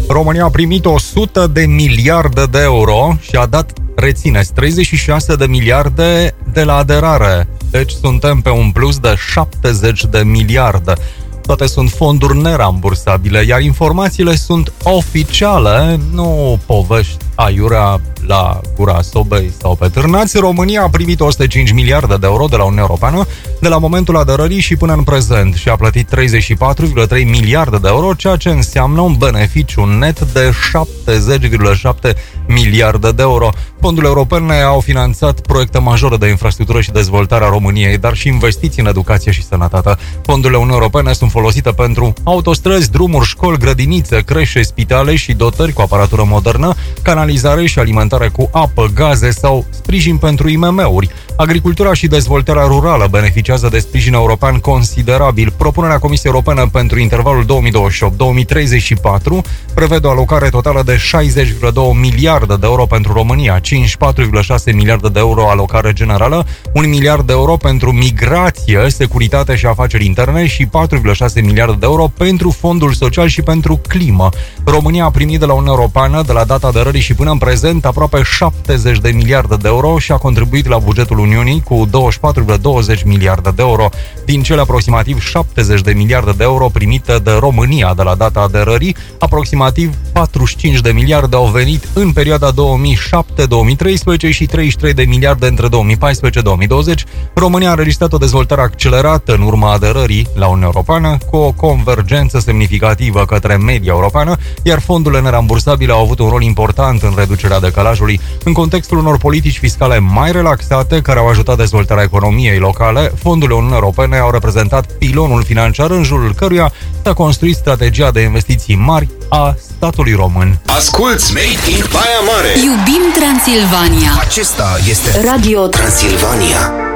România a primit 100 de miliarde de euro și a dat, rețineți, 36 de miliarde de la aderare. Deci suntem pe un plus de 70 de miliarde. Toate sunt fonduri nerambursabile, iar informațiile sunt oficiale, nu povești aiurea la gura sobei sau pe târnați. România a primit 105 miliarde de euro de la Uniunea Europeană de la momentul aderării și până în prezent și a plătit 34,3 miliarde de euro, ceea ce înseamnă un beneficiu net de 70,7 miliarde de euro. Fondurile europene au finanțat proiecte majore de infrastructură și dezvoltare a României, dar și investiții în educație și sănătate. Fondurile Uniunii Europene sunt folosite pentru autostrăzi, drumuri, școli, grădinițe, creșe, spitale și dotări cu aparatură modernă, canalizare și alimentare cu apă, gaze sau sprijin pentru IMM-uri. Agricultura și dezvoltarea rurală beneficiază de sprijin european considerabil. Propunerea Comisiei Europene pentru intervalul 2028-2034 prevede o alocare totală de 60,2 miliarde de euro pentru România, 54,6 miliarde de euro alocare generală, 1 miliard de euro pentru migrație, securitate și afaceri interne și 4,6 miliarde de euro pentru fondul social și pentru climă. România a primit de la Uniunea Europeană, de la data aderării și până în prezent, aproape 70 de miliarde de euro și a contribuit la bugetul Uniunii cu 24,20 miliarde de euro. Din cele aproximativ 70 de miliarde de euro primite de România de la data aderării, aproximativ 45 de miliarde au venit în perioada 2007-2013 și 33 de miliarde între 2014-2020. România a înregistrat o dezvoltare accelerată în urma aderării la Uniunea Europeană, cu o convergență semnificativă către media europeană, iar fondurile nerambursabile au avut un rol important în reducerea decalajului. În contextul unor politici fiscale mai relaxate, care au ajutat dezvoltarea economiei locale, fondurile Uniunii Europene au reprezentat pilonul financiar în jurul căruia s-a construit strategia de investiții mari a statului român. Asculți Made in Baia Mare! Iubim Transilvania! Acesta este Radio Transilvania.